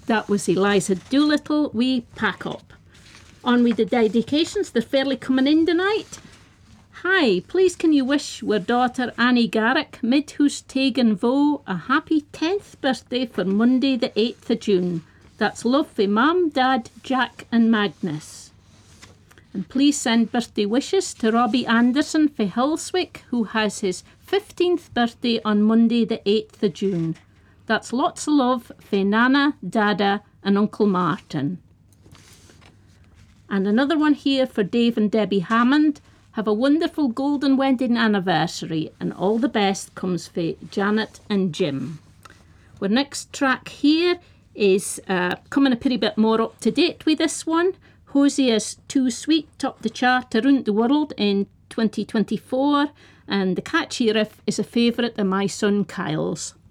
That was Eliza Doolittle, We Pack Up. On with the dedications, they're fairly coming in tonight. Hi, please can you wish your daughter Annie Garrick, Midhouse Tegan Vo, a happy 10th birthday for Monday the 8th of June. That's love for Mum, Dad, Jack and Magnus. And please send birthday wishes to Robbie Anderson for Hillswick, who has his 15th birthday on Monday the 8th of June. That's lots of love for Nana, Dada and Uncle Martin. And another one here for Dave and Debbie Hammond. Have a wonderful golden wedding anniversary, and all the best comes for Janet and Jim. Our next track here is coming a pretty bit more up to date with this one. Hozia's Too Sweet topped the chart around the world in 2024, and the catchy riff is a favourite of my son Kyle's.